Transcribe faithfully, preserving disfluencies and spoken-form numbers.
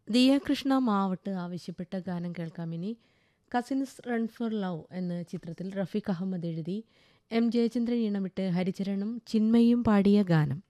ദിയ കൃഷ്ണ മാവട്ട് ആവശ്യപ്പെട്ട ഗാനം കേൾക്കാം ഇനി. കസിൻസ് റൺ ഫോർ ലവ് എന്ന ചിത്രത്തിൽ റഫീഖ് അഹമ്മദ് എഴുതി എം ജയചന്ദ്രൻ ഈണമിട്ട് ഹരിചരണും ചിന്മയും പാടിയ ഗാനം.